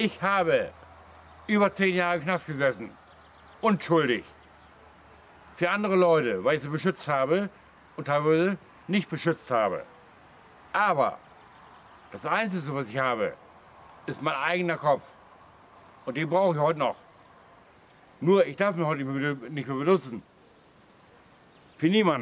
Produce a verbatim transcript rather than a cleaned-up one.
Ich habe über zehn Jahre im Knast gesessen. Unschuldig. Für andere Leute, weil ich sie beschützt habe und teilweise nicht beschützt habe. Aber das Einzige, was ich habe, ist mein eigener Kopf. Und den brauche ich heute noch. Nur, ich darf ihn heute nicht mehr benutzen. Für niemanden.